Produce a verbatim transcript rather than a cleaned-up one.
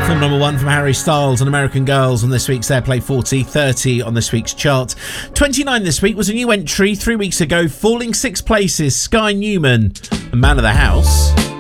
From number one from Harry Styles and American Girls on this week's Airplay forty, thirty on this week's chart. twenty-nine this week was a new entry three weeks ago, falling six places, Sky Newman, and Man of the House.